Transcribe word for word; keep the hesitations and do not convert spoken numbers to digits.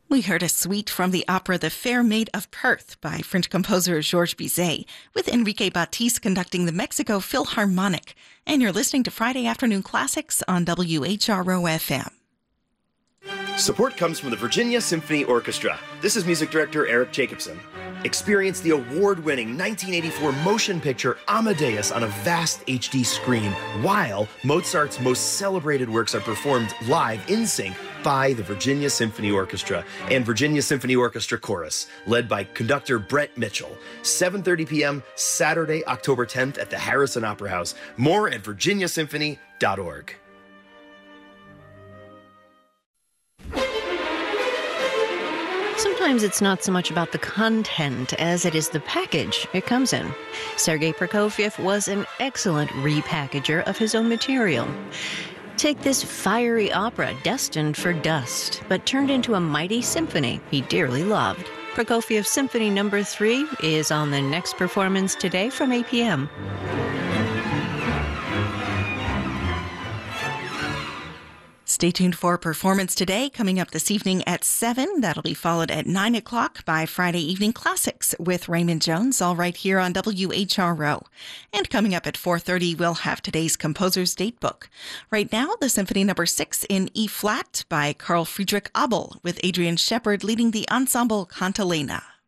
We heard a suite from the opera The Fair Maid of Perth by French composer Georges Bizet, with Enrique Batiste conducting the Mexico Philharmonic. And you're listening to Friday Afternoon Classics on W H R O F M. Support comes from the Virginia Symphony Orchestra. This is music director Eric Jacobson. Experience the award-winning nineteen eighty-four motion picture Amadeus on a vast H D screen, while Mozart's most celebrated works are performed live in sync by the Virginia Symphony Orchestra and Virginia Symphony Orchestra Chorus, led by conductor Brett Mitchell. seven thirty p.m. Saturday, October tenth at the Harrison Opera House. More at virginia symphony dot org. Sometimes it's not so much about the content as it is the package it comes in. Sergei Prokofiev was an excellent repackager of his own material. Take this fiery opera destined for dust, but turned into a mighty symphony he dearly loved. Prokofiev Symphony Number three is on the next performance today from eight p.m. Stay tuned for Performance Today, coming up this evening at seven. That'll be followed at nine o'clock by Friday Evening Classics with Raymond Jones, all right here on W H R O. And coming up at four thirty, we'll have today's Composer's Datebook. Right now, the Symphony Number six in E-flat by Carl Friedrich Abel, with Adrian Shepard leading the ensemble Cantilena.